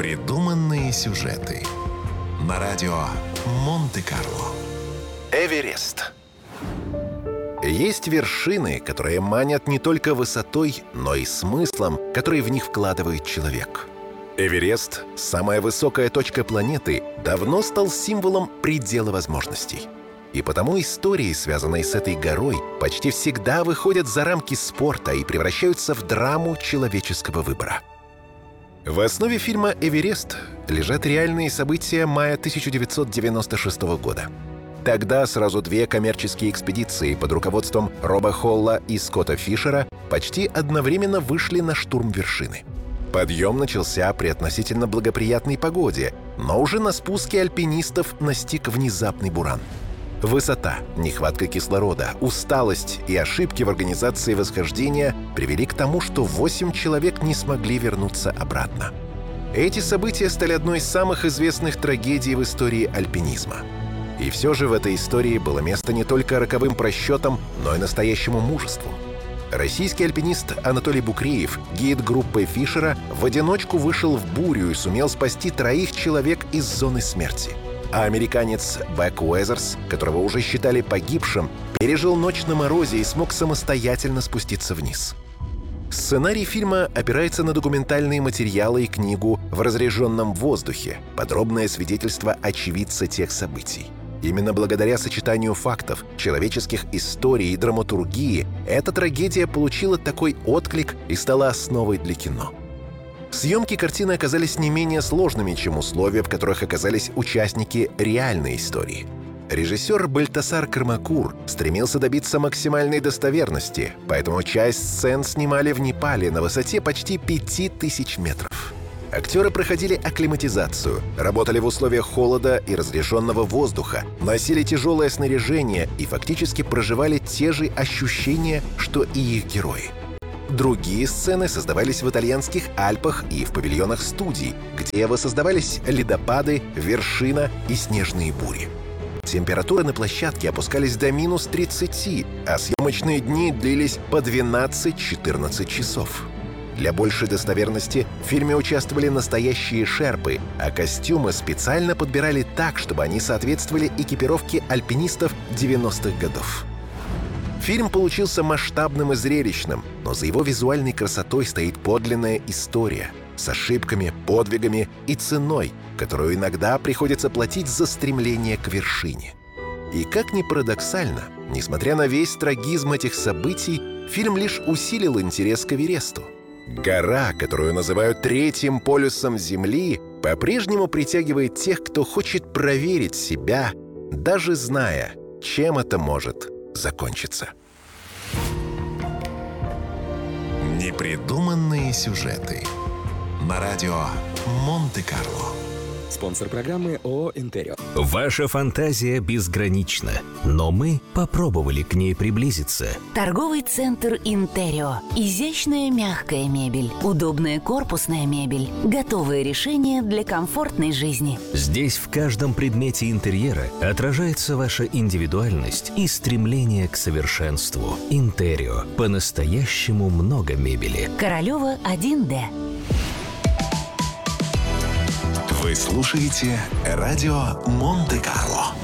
Непридуманные сюжеты на радио Монте-Карло. Эверест. Есть вершины, которые манят не только высотой, но и смыслом, который в них вкладывает человек. Эверест, самая высокая точка планеты, давно стал символом предела возможностей. И потому истории, связанные с этой горой, почти всегда выходят за рамки спорта и превращаются в драму человеческого выбора. В основе фильма «Эверест» лежат реальные события мая 1996 года. Тогда сразу две коммерческие экспедиции под руководством Роба Холла и Скотта Фишера почти одновременно вышли на штурм вершины. Подъем начался при относительно благоприятной погоде, но уже на спуске альпинистов настиг внезапный буран. Высота, нехватка кислорода, усталость и ошибки в организации восхождения привели к тому, что 8 человек не смогли вернуться обратно. Эти события стали одной из самых известных трагедий в истории альпинизма. И все же в этой истории было место не только роковым просчетам, но и настоящему мужеству. Российский альпинист Анатолий Букреев, гид группы Фишера, в одиночку вышел в бурю и сумел спасти 3 человек из зоны смерти. А американец Бэк Уэзерс, которого уже считали погибшим, пережил ночь на морозе и смог самостоятельно спуститься вниз. Сценарий фильма опирается на документальные материалы и книгу «В разреженном воздухе», подробное свидетельство очевидца тех событий. Именно благодаря сочетанию фактов, человеческих историй и драматургии эта трагедия получила такой отклик и стала основой для кино. Съемки картины оказались не менее сложными, чем условия, в которых оказались участники реальной истории. Режиссер Бальтасар Кармакур стремился добиться максимальной достоверности, поэтому часть сцен снимали в Непале на высоте почти 5000 метров. Актеры проходили акклиматизацию, работали в условиях холода и разреженного воздуха, носили тяжелое снаряжение и фактически проживали те же ощущения, что и их герои. Другие сцены создавались в итальянских Альпах и в павильонах студий, где воссоздавались ледопады, вершина и снежные бури. Температуры на площадке опускались до минус 30, а съемочные дни длились по 12-14 часов. Для большей достоверности в фильме участвовали настоящие шерпы, а костюмы специально подбирали так, чтобы они соответствовали экипировке альпинистов 90-х годов. Фильм получился масштабным и зрелищным, но за его визуальной красотой стоит подлинная история с ошибками, подвигами и ценой, которую иногда приходится платить за стремление к вершине. И как ни парадоксально, несмотря на весь трагизм этих событий, фильм лишь усилил интерес к Эвересту. Гора, которую называют третьим полюсом Земли, по-прежнему притягивает тех, кто хочет проверить себя, даже зная, чем это может закончиться. Непридуманные сюжеты на радио Монте-Карло. Спонсор программы ООО «Интерио». Ваша фантазия безгранична, но мы попробовали к ней приблизиться. Торговый центр «Интерио». Изящная мягкая мебель, удобная корпусная мебель, готовые решения для комфортной жизни. Здесь в каждом предмете интерьера отражается ваша индивидуальность и стремление к совершенству. «Интерио». По-настоящему много мебели. Королева 1Д. Вы слушаете радио Монте-Карло.